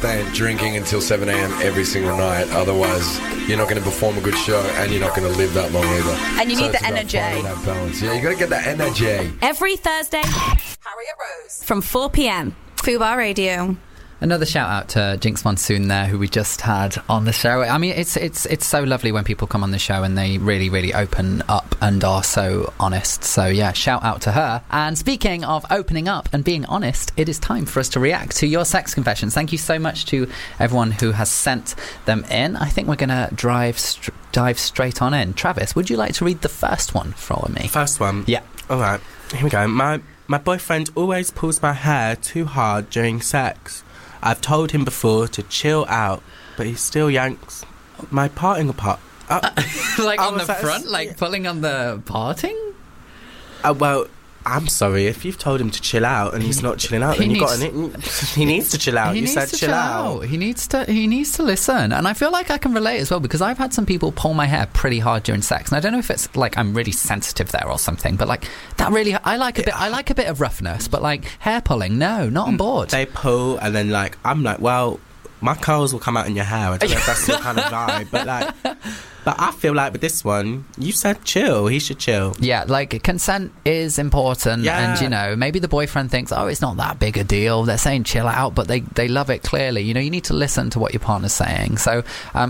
drinking until 7 a.m. every single night. Otherwise, you're not going to perform a good show and you're not going to live that long either. And you need the energy. That balance. Yeah, you got to get that energy. Every Thursday, Harriet Rose from 4 p.m. Fubar Radio. Another shout out to Jinx Monsoon there, who we just had on the show. I mean, it's so lovely when people come on the show and they really, really open up and are so honest. So yeah, shout out to her. And speaking of opening up and being honest, it is time for us to react to your sex confessions. Thank you so much to everyone who has sent them in. I think we're going to dive straight on in. Travis, would you like to read the first one for me? First one? Yeah. All right, here we go. My boyfriend always pulls my hair too hard during sex. I've told him before to chill out, but he still yanks my parting apart. Like on the front? Like pulling on the parting? Well, I'm sorry. If you've told him to chill out and he's not chilling out, then he needs to chill out. You said chill out. He needs to listen. And I feel like I can relate as well, because I've had some people pull my hair pretty hard during sex, and I don't know if it's like I'm really sensitive there or something, but like that really, I like a bit of roughness, but like hair pulling, no, not on board. They pull, and then like I'm like, well, my curls will come out in your hair. I don't know if that's your kind of vibe, but I feel like with this one, you said chill. He should chill. Yeah, like consent is important. Yeah. And, you know, maybe the boyfriend thinks, oh, it's not that big a deal. They're saying chill out, but they love it clearly. You know, you need to listen to what your partner's saying. So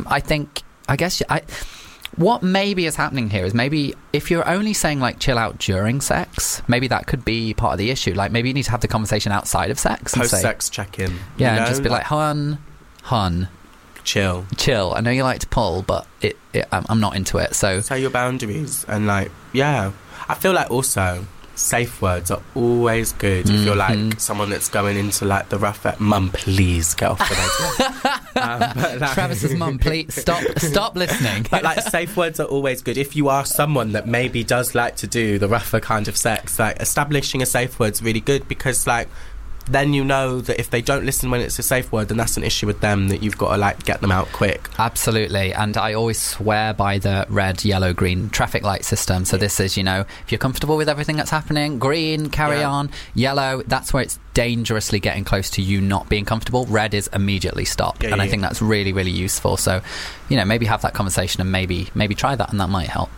what maybe is happening here is maybe if you're only saying like chill out during sex, maybe that could be part of the issue. Like maybe you need to have the conversation outside of sex. Post-sex check-in. Yeah, and just be like, hun. Chill. I know you like to pull, but I'm not into it. So say your boundaries, and like, yeah, I feel like also safe words are always good if you're like someone that's going into like the rough. Mum, please get off the idea. Travis's mum, please stop listening. But like safe words are always good if you are someone that maybe does like to do the rougher kind of sex. Like establishing a safe word's really good, because like then you know that if they don't listen when it's a safe word, then that's an issue with them, that you've got to like get them out quick. Absolutely. And I always swear by the red, yellow, green traffic light system. So this is, you know, if you're comfortable with everything that's happening, green, carry on. Yellow, that's where it's dangerously getting close to you not being comfortable. Red is immediately stop. I think that's really, really useful. So, you know, maybe have that conversation and maybe try that, and that might help.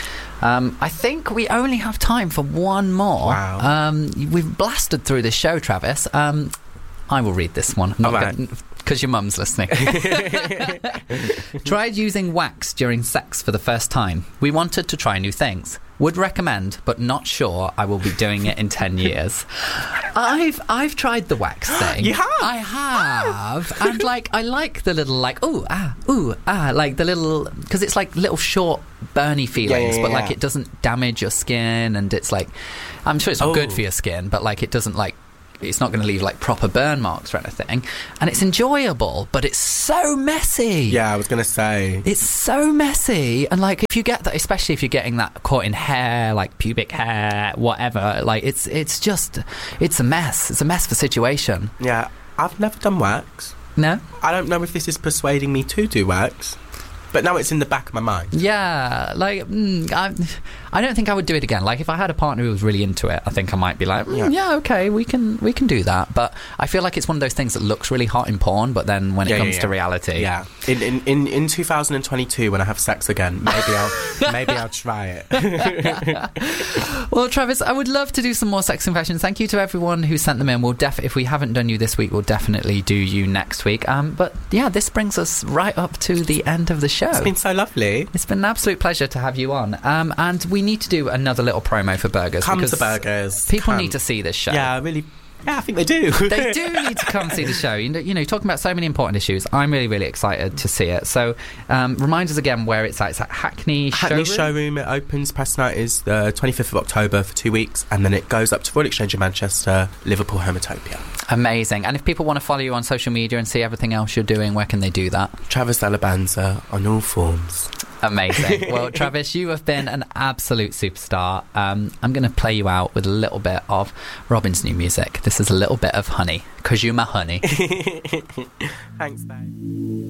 I think we only have time for one more. Wow. We've blasted through this show, Travis. I will read this one. Because your mum's listening. Tried using wax during sex for the first time. We wanted to try new things. Would recommend, but not sure I will be doing it in 10 years. I've tried the wax thing. You have? I have. And like, I like the little like, like the little, because it's like little short burny feelings, but like it doesn't damage your skin, and it's like, I'm sure it's not good for your skin, but like it doesn't like, it's not going to leave like proper burn marks or anything, and it's enjoyable, but it's so messy. Yeah, I was going to say, it's so messy. And like if you get that, especially if you're getting that caught in hair, like pubic hair, whatever, like it's a mess. It's a mess for situation. Yeah, I've never done wax. No, I don't know if this is persuading me to do wax, but now it's in the back of my mind. Yeah, like I don't think I would do it again. Like if I had a partner who was really into it, I think I might be like, yeah, okay, we can do that. But I feel like it's one of those things that looks really hot in porn, but then when it comes to reality, in 2022 when I have sex again, maybe I'll try it. Well, Travis, I would love to do some more sex confessions. Thank you to everyone who sent them in. If we haven't done you this week, we'll definitely do you next week. But yeah, this brings us right up to the end of the show. It's been so lovely. It's been an absolute pleasure to have you on. And we need to do another little promo for Burgers. Come to Burgers. People need to see this show. Yeah, really. Yeah, I think they do. They do need to come see the show. You know, talking about so many important issues. I'm really, really excited to see it. So, remind us again where it's at. It's at Hackney Showroom. It opens. Press night is the 25th of October for 2 weeks, and then it goes up to Royal Exchange in Manchester, Liverpool, Hometopia. Amazing. And if people want to follow you on social media and see everything else you're doing, where can they do that? Travis Alabanza on all forms. Amazing. Well, Travis, you have been an absolute superstar. I'm going to play you out with a little bit of Robin's new music. This is a little bit of Honey, 'cause you're my honey. Thanks, babe.